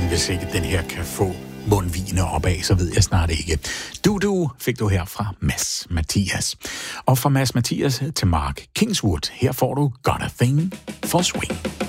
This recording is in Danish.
hvis ikke den her kan få mundvigene opad, så ved jeg snart ikke. Du fik du her fra Mads Mathias. Og fra Mads Mathias til Mark Kingswood, her får du Got a Thing for Swing.